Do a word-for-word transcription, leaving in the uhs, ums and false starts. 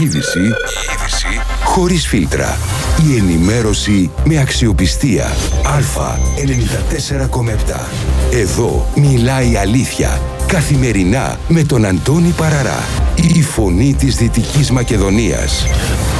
είδηση, η είδηση χωρίς φίλτρα. Η ενημέρωση με αξιοπιστία. Α ενενήντα τέσσερα κόμμα επτά. Εδώ μιλάει η αλήθεια. Καθημερινά με τον Αντώνη Παραρά. Η φωνή της Δυτικής Μακεδονίας.